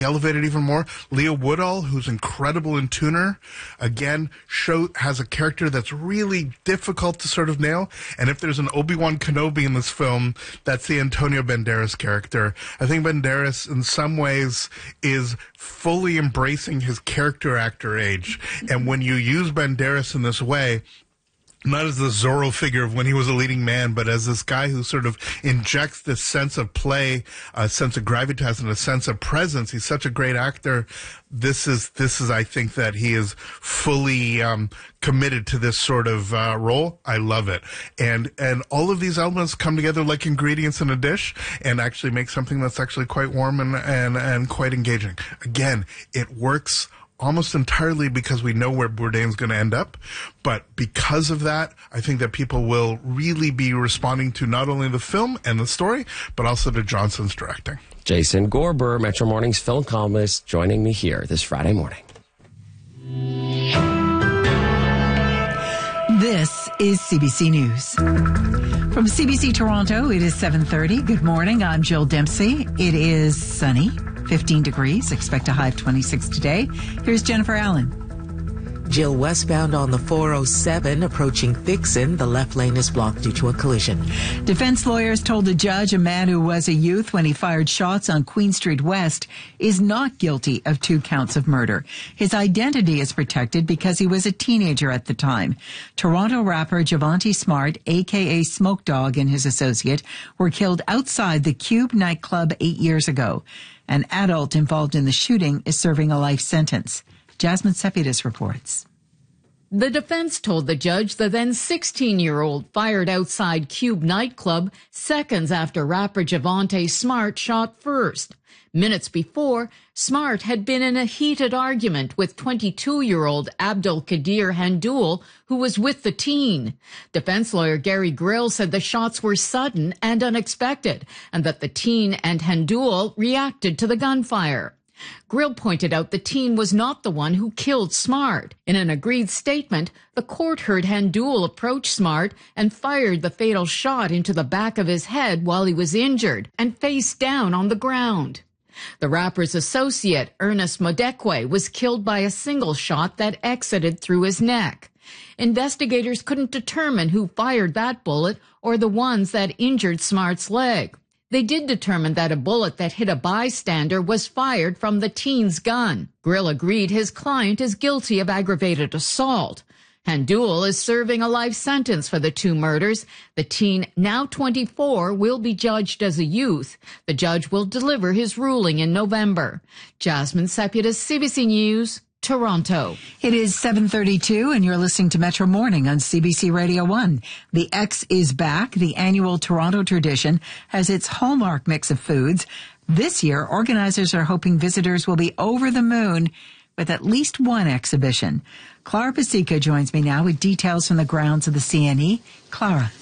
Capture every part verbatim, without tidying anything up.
elevated even more. Leah Woodall, who's incredible in Tuner, again, show has a character that's really difficult to sort of nail. And if there's an Obi-Wan Kenobi in this film, that's the Antonio Banderas character. I think Banderas, in some ways, is fully embracing his character actor age. And when you use Banderas in this way, not as the Zorro figure of when he was a leading man, but as this guy who sort of injects this sense of play, a sense of gravitas, and a sense of presence. He's such a great actor. This is, this is, I think that he is fully um, committed to this sort of uh, role. I love it. And, and all of these elements come together like ingredients in a dish and actually make something that's actually quite warm and, and, and quite engaging. Again, it works almost entirely because we know where Bourdain's going to end up. But because of that, I think that people will really be responding to not only the film and the story, but also to Johnson's directing. Jason Gorber, Metro Morning's film columnist, joining me here this Friday morning. This is C B C News. From C B C Toronto, it is seven thirty. Good morning. I'm Jill Dempsey. It is sunny, fifteen degrees. Expect a high of twenty-six today. Here's Jennifer Allen. Jill, westbound on the four oh seven approaching Dixon. The left lane is blocked due to a collision. Defense lawyers told a judge a man who was a youth when he fired shots on Queen Street West is not guilty of two counts of murder. His identity is protected because he was a teenager at the time. Toronto rapper Javante Smart, a k a. Smoke Dog, and his associate were killed outside the Cube nightclub eight years ago. An adult involved in the shooting is serving a life sentence. Jasmine Sepidus reports. The defense told the judge the then sixteen-year-old fired outside Cube nightclub seconds after rapper Javante Smart shot first. Minutes before, Smart had been in a heated argument with twenty-two-year-old Abdul Qadir Handul, who was with the teen. Defense lawyer Gary Grill said the shots were sudden and unexpected, and that the teen and Handul reacted to the gunfire. Grill pointed out the teen was not the one who killed Smart. In an agreed statement, the court heard Handul approach Smart and fired the fatal shot into the back of his head while he was injured and face down on the ground. The rapper's associate, Ernest Modekwe, was killed by a single shot that exited through his neck. Investigators couldn't determine who fired that bullet or the ones that injured Smart's leg. They did determine that a bullet that hit a bystander was fired from the teen's gun. Grill agreed his client is guilty of aggravated assault. Handul is serving a life sentence for the two murders. The teen, now twenty-four, will be judged as a youth. The judge will deliver his ruling in November. Jasmine Sepidus, C B C News, Toronto. It is seven thirty-two and you're listening to Metro Morning on C B C Radio one. The X is back. The annual Toronto tradition has its hallmark mix of foods. This year, organizers are hoping visitors will be over the moon with at least one exhibition. Clara Pasica joins me now with details from the grounds of the C N E. Clara.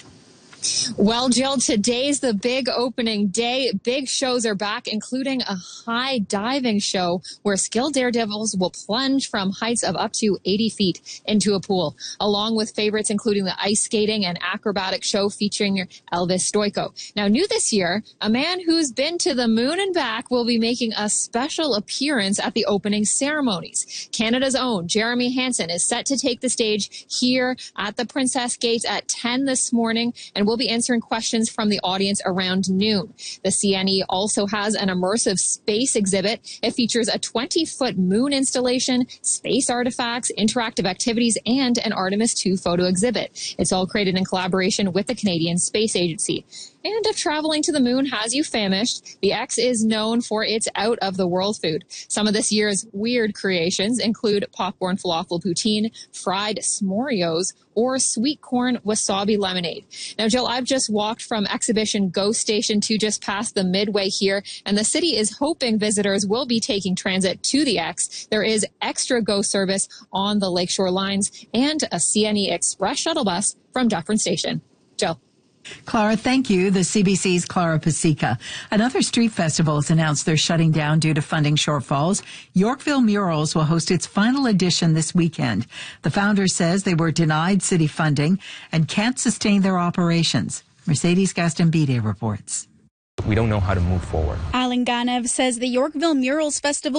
Well, Jill, today's the big opening day. Big shows are back, including a high diving show where skilled daredevils will plunge from heights of up to eighty feet into a pool, along with favorites including the ice skating and acrobatic show featuring Elvis Stoico. Now, new this year, a man who's been to the moon and back will be making a special appearance at the opening ceremonies. Canada's own Jeremy Hansen is set to take the stage here at the Princess Gates at ten this morning, and we'll be answering questions from the audience around noon. The C N E also has an immersive space exhibit. It features a twenty-foot moon installation, space artifacts, interactive activities, and an Artemis two photo exhibit. It's all created in collaboration with the Canadian Space Agency. And if traveling to the moon has you famished, the X is known for its out-of-the-world food. Some of this year's weird creations include popcorn falafel poutine, fried s'morios, or sweet corn wasabi lemonade. Now, Jill, I've just walked from exhibition Go Station to just past the Midway here, and the city is hoping visitors will be taking transit to the X. There is extra Go service on the Lakeshore lines and a C N E Express shuttle bus from Dufferin Station. Jill. Clara, thank you. The C B C's Clara Pasica. Another street festival has announced they're shutting down due to funding shortfalls. Yorkville Murals will host its final edition this weekend. The founder says they were denied city funding and can't sustain their operations. Mercedes Gastambide reports. We don't know how to move forward. Alan Ganev says the Yorkville Murals Festival